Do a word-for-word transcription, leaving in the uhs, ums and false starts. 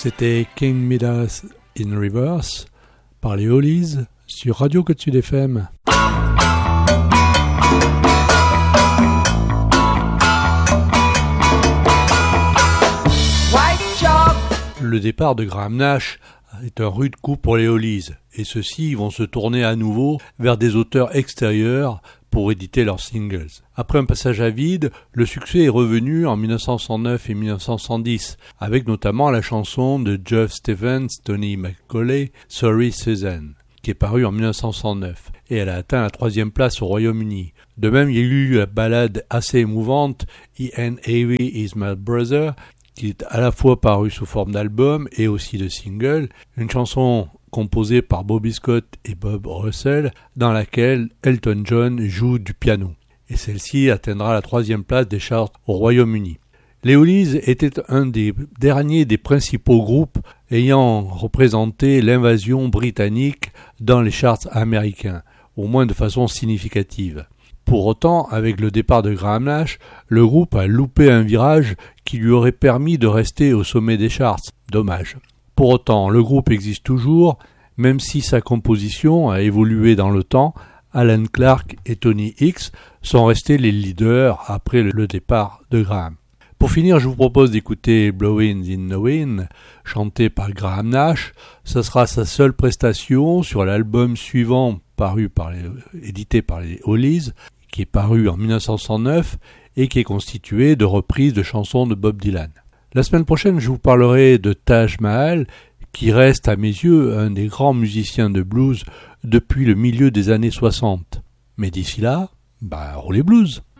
C'était King Midas in Reverse par les Hollies sur Radio Côte Sud F M. Le départ de Graham Nash est un rude coup pour les Hollies, et ceux-ci vont se tourner à nouveau vers des auteurs extérieurs pour éditer leurs singles. Après un passage à vide, le succès est revenu en dix-neuf cent soixante-neuf et dix-neuf cent soixante-dix, avec notamment la chanson de Geoff Stevens, Tony McCauley, Sorry Susan, qui est parue en dix-neuf cent soixante-neuf, et elle a atteint la troisième place au Royaume-Uni. De même, il y a eu la ballade assez émouvante Ian Heavy is My Brother, qui est à la fois parue sous forme d'album et aussi de single, une chanson composée par Bobby Scott et Bob Russell, dans laquelle Elton John joue du piano. Et celle-ci atteindra la troisième place des charts au Royaume-Uni. Les Hollies étaient un des derniers des principaux groupes ayant représenté l'invasion britannique dans les charts américains, au moins de façon significative. Pour autant, avec le départ de Graham Nash, le groupe a loupé un virage qui lui aurait permis de rester au sommet des charts. Dommage. Pour autant, le groupe existe toujours, même si sa composition a évolué dans le temps. Alan Clark et Tony Hicks sont restés les leaders après le départ de Graham. Pour finir, je vous propose d'écouter Blowin' in the Wind, chanté par Graham Nash. Ce sera sa seule prestation sur l'album suivant, paru par les, édité par les Hollies, qui est paru en dix-neuf cent soixante-neuf et qui est constitué de reprises de chansons de Bob Dylan. La semaine prochaine, je vous parlerai de Taj Mahal, qui reste à mes yeux un des grands musiciens de blues depuis le milieu des années soixante. Mais d'ici là, bah roulez blues.